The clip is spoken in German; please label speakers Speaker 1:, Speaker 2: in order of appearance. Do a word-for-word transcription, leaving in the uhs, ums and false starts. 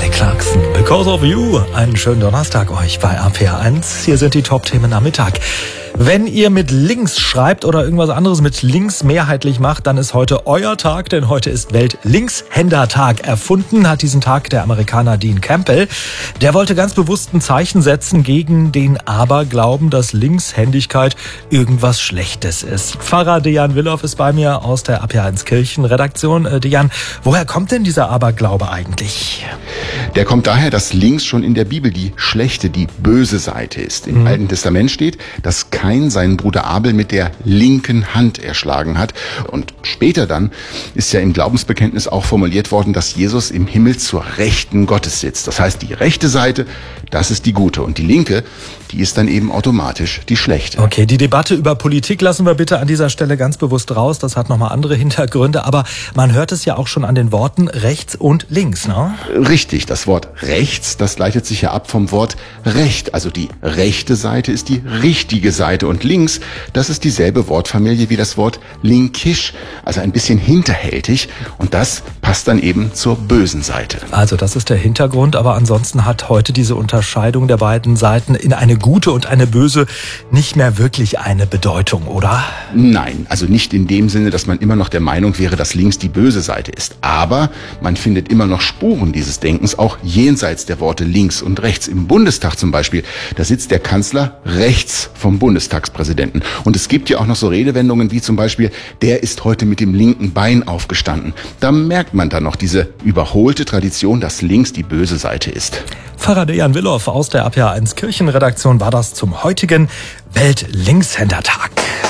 Speaker 1: Kelly Clarkson, Because of You. Einen schönen Donnerstag euch bei A P eins. Hier sind die Top-Themen am Mittag. Wenn ihr mit links schreibt oder irgendwas anderes mit links mehrheitlich macht, dann ist heute euer Tag, denn heute ist Welt-Linkshänder-Tag. Erfunden hat diesen Tag der Amerikaner Dean Campbell. Der wollte ganz bewusst ein Zeichen setzen gegen den Aberglauben, dass Linkshändigkeit irgendwas Schlechtes ist. Pfarrer Dejan Willoff ist bei mir aus der A P eins Kirchenredaktion. Äh, Dejan, woher kommt denn dieser Aberglaube eigentlich?
Speaker 2: Der kommt daher, dass links schon in der Bibel die schlechte, die böse Seite ist. Im mhm. Alten Testament steht, dass Kain seinen Bruder Abel mit der linken Hand erschlagen hat. Und später dann ist ja im Glaubensbekenntnis auch formuliert worden, dass Jesus im Himmel zur Rechten Gottes sitzt. Das heißt, die rechte Seite, das ist die gute. Und die linke, die ist dann eben automatisch die schlechte.
Speaker 1: Okay, die Debatte über Politik lassen wir bitte an dieser Stelle ganz bewusst raus. Das hat nochmal andere Hintergründe. Aber man hört es ja auch schon an den Worten rechts und links, ne?
Speaker 2: Richtig, das Wort rechts, das leitet sich ja ab vom Wort Recht. Also die rechte Seite ist die richtige Seite. Und links, das ist dieselbe Wortfamilie wie das Wort linkisch. Also ein bisschen hinterhältig. Und das passt dann eben zur bösen Seite.
Speaker 1: Also das ist der Hintergrund. Aber ansonsten hat heute diese Unterscheidung der beiden Seiten in eine gute und eine böse nicht mehr wirklich eine Bedeutung, oder?
Speaker 2: Nein, also nicht in dem Sinne, dass man immer noch der Meinung wäre, dass links die böse Seite ist. Aber man findet immer noch Spuren dieses Denkens, auch jenseits der Worte links und rechts. Im Bundestag zum Beispiel, da sitzt der Kanzler rechts vom Bundestagspräsidenten. Und es gibt ja auch noch so Redewendungen wie zum Beispiel, der ist heute mit dem linken Bein aufgestanden. Da merkt man dann noch diese überholte Tradition, dass links die böse Seite ist.
Speaker 1: Pfarrer Dejan Willoff aus der A P eins Kirchenredaktion war das zum heutigen Welt-Linkshänder-Tag.